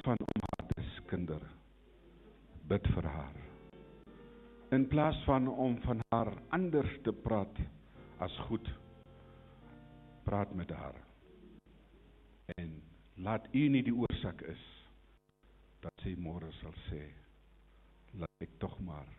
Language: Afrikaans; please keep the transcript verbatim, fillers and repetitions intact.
van om haar te skinder, bid vir haar. In plaas van om van haar anders te praat as goed, praat met haar. En laat u nie die oorsaak is, dat sy môre sal sê, laat ek tog maar